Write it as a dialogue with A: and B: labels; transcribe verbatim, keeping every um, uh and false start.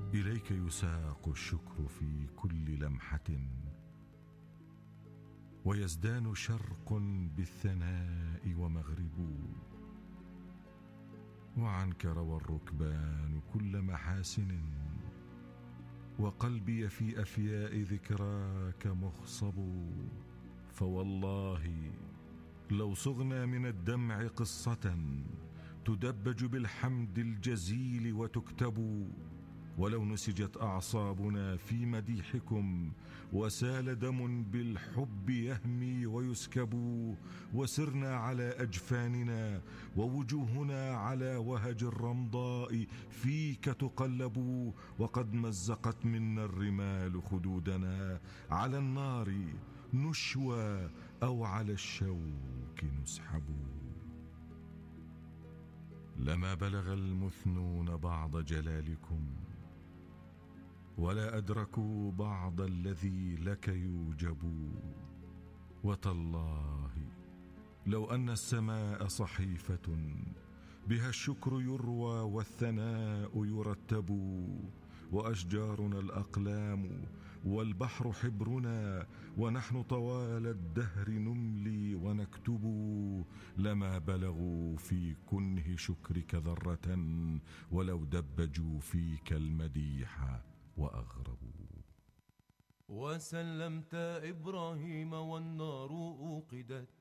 A: إليك يساق الشكر في كل لمحة، ويزدان شرق بالثناء ومغرب، وعنك روى الركبان كل محاسن، وقلبي في أفياء ذكراك مخصب. فوالله لو صغنا من الدمع قصة تدبج بالحمد الجزيل وتكتب، ولو نسجت أعصابنا في مديحكم وسال دم بالحب يهمي ويسكب، وسرنا على أجفاننا ووجوهنا على وهج الرمضاء فيك تقلب، وقد مزقت منا الرمال خدودنا على النار نشوى أو على الشوك نسحب. لما بلغ المثنون بعض جلالكم ولا أدركوا بعض الذي لك يوجب، وتالله لو أن السماء صحيفة بها الشكر يروى والثناء يرتب، وأشجارنا الأقلام والبحر حبرنا ونحن طوال الدهر نملي ونكتب، لما بلغوا في كنه شكرك ذرة ولو دبجوا فيك المديح وأغربوا.
B: وسلمت إبراهيم والنار أوقدت